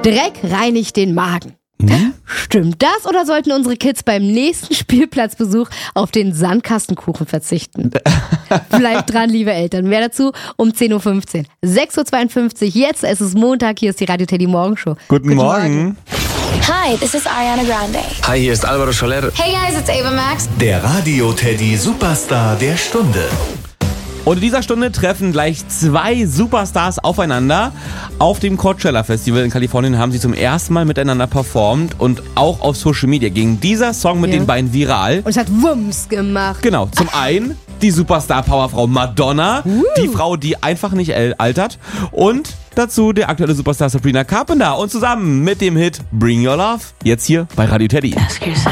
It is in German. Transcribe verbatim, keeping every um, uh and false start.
Dreck reinigt den Magen. Hm? Stimmt das oder sollten unsere Kids beim nächsten Spielplatzbesuch auf den Sandkastenkuchen verzichten? Bleibt dran, liebe Eltern. Mehr dazu um zehn Uhr fünfzehn. sechs Uhr zweiundfünfzig, jetzt, es ist Montag, hier ist die Radio Teddy Morgenshow. Guten, Guten Morgen. Morgen. Hi, this is Ariana Grande. Hi, hier ist Alvaro Soler. Hey guys, it's Ava Max. Der Radio Teddy Superstar der Stunde. Und in dieser Stunde treffen gleich zwei Superstars aufeinander. Auf dem Coachella Festival in Kalifornien haben sie zum ersten Mal miteinander performt und auch auf Social Media ging dieser Song mit ja. den beiden viral. Und es hat Wumms gemacht. Genau, zum einen die Superstar-Powerfrau Madonna, uh. die Frau, die einfach nicht altert, und dazu der aktuelle Superstar Sabrina Carpenter und zusammen mit dem Hit Bring Your Love, jetzt hier bei Radio Teddy.